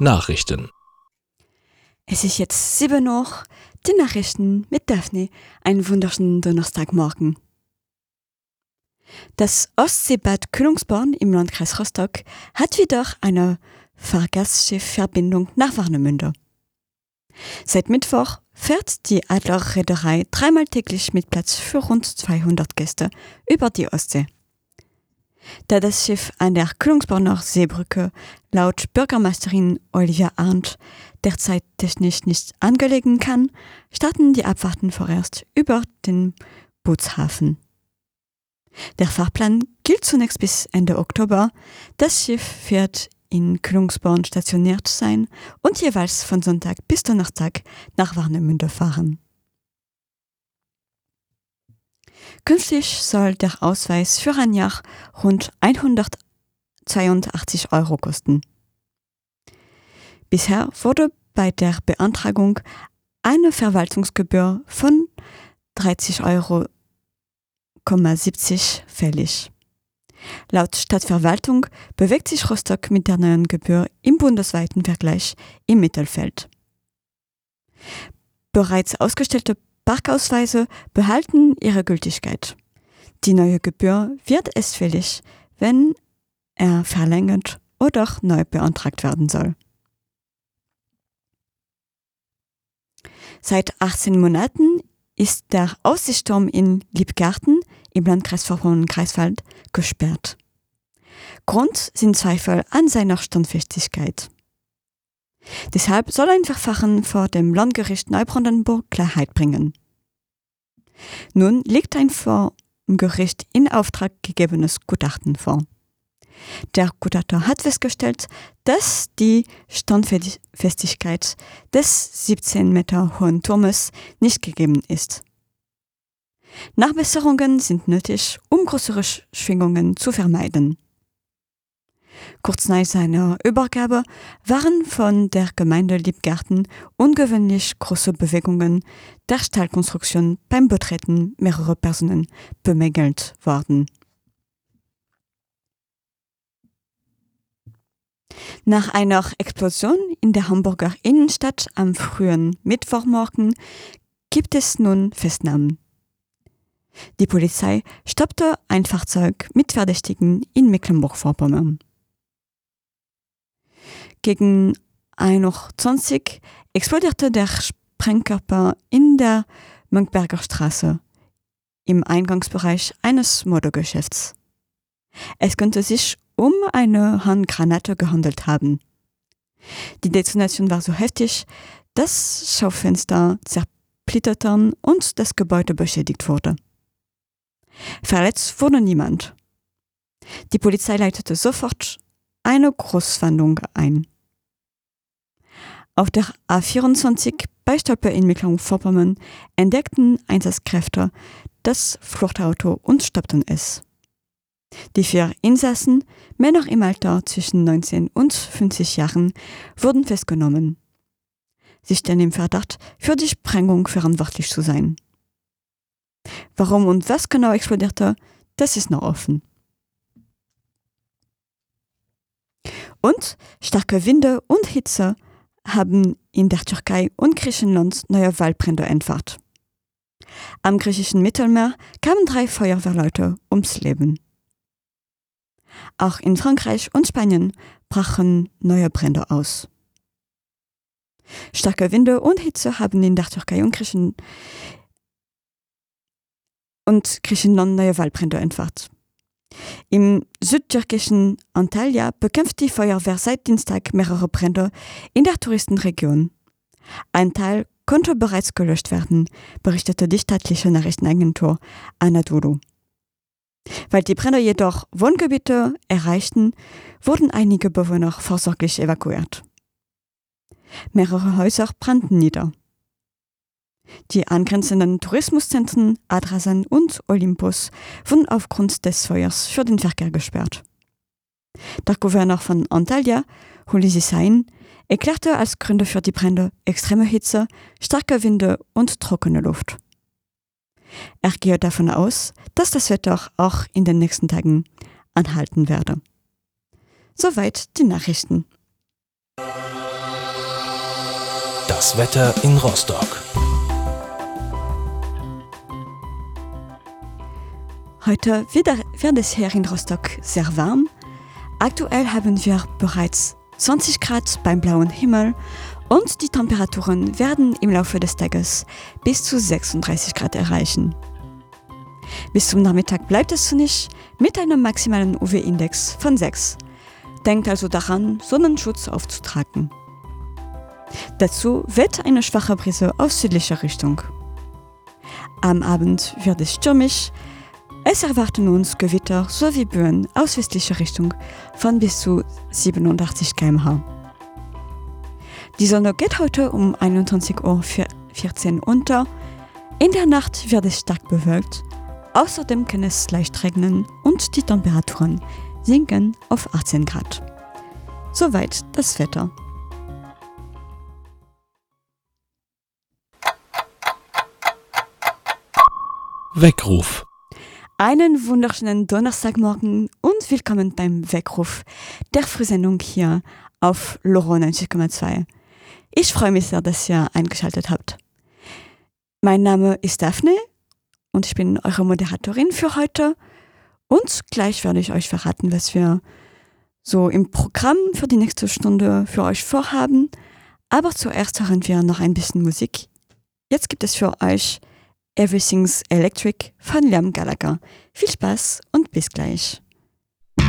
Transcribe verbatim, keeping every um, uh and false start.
Nachrichten. Es ist jetzt sieben Uhr, die Nachrichten mit Daphne, einen wunderschönen Donnerstagmorgen. Das Ostseebad Kühlungsborn im Landkreis Rostock hat wieder eine Fahrgastschiffverbindung nach Warnemünde. Seit Mittwoch fährt die Adler-Reederei dreimal täglich mit Platz für rund zweihundert Gäste über die Ostsee. Da das Schiff an der Kühlungsborner Seebrücke laut Bürgermeisterin Olivia Arndt derzeit technisch nicht angelegen kann, starten die Abfahrten vorerst über den Bootshafen. Der Fahrplan gilt zunächst bis Ende Oktober. Das Schiff wird in Kühlungsborn stationiert sein und jeweils von Sonntag bis Donnerstag nach Warnemünde fahren. Künftig soll der Ausweis für ein Jahr rund hundertzweiundachtzig Euro kosten. Bisher wurde bei der Beantragung eine Verwaltungsgebühr von dreißig Euro siebzig fällig. Laut Stadtverwaltung bewegt sich Rostock mit der neuen Gebühr im bundesweiten Vergleich im Mittelfeld. Bereits ausgestellte Parkausweise behalten ihre Gültigkeit. Die neue Gebühr wird erst fällig, wenn er verlängert oder neu beantragt werden soll. Seit achtzehn Monaten ist der Aussichtsturm in Liebgarten im Landkreis Vorpommern-Greifswald gesperrt. Grund sind Zweifel an seiner Standfestigkeit. Deshalb soll ein Verfahren vor dem Landgericht Neubrandenburg Klarheit bringen. Nun liegt ein vom Gericht in Auftrag gegebenes Gutachten vor. Der Gutachter hat festgestellt, dass die Standfestigkeit des siebzehn Meter hohen Turmes nicht gegeben ist. Nachbesserungen sind nötig, um größere Schwingungen zu vermeiden. Kurz nach seiner Übergabe waren von der Gemeinde Liebgarten ungewöhnlich große Bewegungen der Stahlkonstruktion beim Betreten mehrerer Personen bemängelt worden. Nach einer Explosion in der Hamburger Innenstadt am frühen Mittwochmorgen gibt es nun Festnahmen. Die Polizei stoppte ein Fahrzeug mit Verdächtigen in Mecklenburg-Vorpommern. Gegen ein Uhr zwanzig explodierte der Sprengkörper in der Mönckeberger Straße im Eingangsbereich eines Modegeschäfts. Es könnte sich um eine Handgranate gehandelt haben. Die Detonation war so heftig, dass Schaufenster zersplitterten und das Gebäude beschädigt wurde. Verletzt wurde niemand. Die Polizei leitete sofort eine Großfahndung ein. Auf der A vierundzwanzig bei Stolpe in Mecklenburg-Vorpommern entdeckten Einsatzkräfte das Fluchtauto und stoppten es. Die vier Insassen, Männer im Alter zwischen neunzehn und fünfzig Jahren, wurden festgenommen. Sie stehen im Verdacht, für die Sprengung verantwortlich zu sein. Warum und was genau explodierte, das ist noch offen. Und starke Winde und Hitze haben in der Türkei und Griechenland neue Waldbrände entfacht. Am griechischen Mittelmeer kamen drei Feuerwehrleute ums Leben. Auch in Frankreich und Spanien brachen neue Brände aus. Starke Winde und Hitze haben in der Türkei und, Griechen und Griechenland neue Waldbrände entfacht. Im südtürkischen Antalya bekämpft die Feuerwehr seit Dienstag mehrere Brände in der Touristenregion. Ein Teil konnte bereits gelöscht werden, berichtete die staatliche Nachrichtenagentur Anadolu. Weil die Brände jedoch Wohngebiete erreichten, wurden einige Bewohner vorsorglich evakuiert. Mehrere Häuser brannten nieder. Die angrenzenden Tourismuszentren Adrasan und Olympos wurden aufgrund des Feuers für den Verkehr gesperrt. Der Gouverneur von Antalya, Hulusi Sain, erklärte als Gründe für die Brände extreme Hitze, starke Winde und trockene Luft. Er gehe davon aus, dass das Wetter auch in den nächsten Tagen anhalten werde. Soweit die Nachrichten. Das Wetter in Rostock. Heute wieder wird es hier in Rostock sehr warm. Aktuell haben wir bereits zwanzig Grad beim blauen Himmel und die Temperaturen werden im Laufe des Tages bis zu sechsunddreißig Grad erreichen. Bis zum Nachmittag bleibt es sonnig mit einem maximalen U V-Index von sechs. Denkt also daran, Sonnenschutz aufzutragen. Dazu weht eine schwache Brise aus südlicher Richtung. Am Abend wird es stürmisch. Es erwarten uns Gewitter sowie Böen aus westlicher Richtung von bis zu siebenundachtzig Kilometer pro Stunde. Die Sonne geht heute um einundzwanzig Uhr vierzehn unter. In der Nacht wird es stark bewölkt. Außerdem kann es leicht regnen und die Temperaturen sinken auf achtzehn Grad. Soweit das Wetter. Weckruf. Einen wunderschönen Donnerstagmorgen und willkommen beim Weckruf der Frühsendung hier auf Loro neunzig Komma zwei. Ich freue mich sehr, dass ihr eingeschaltet habt. Mein Name ist Daphne und ich bin eure Moderatorin für heute. Und gleich werde ich euch verraten, was wir so im Programm für die nächste Stunde für euch vorhaben. Aber zuerst hören wir noch ein bisschen Musik. Jetzt gibt es für euch Everything's Electric von Liam Gallagher. Viel Spaß und bis gleich.